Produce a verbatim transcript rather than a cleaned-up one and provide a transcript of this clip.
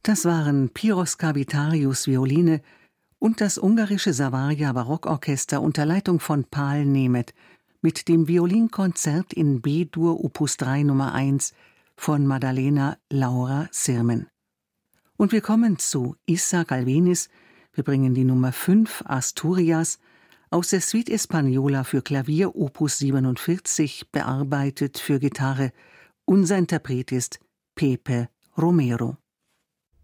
Das waren Piros Kavitarius Violine und das ungarische Savaria Barockorchester unter Leitung von Pál Németh mit dem Violinkonzert in B-Dur Opus drei Nummer eins von Maddalena Laura Sirmen. Und wir kommen zu Issa Galvenis. Wir bringen die Nummer fünf Asturias aus der Suite Española für Klavier Opus siebenundvierzig, bearbeitet für Gitarre. Unser Interpret ist Pepe Romero.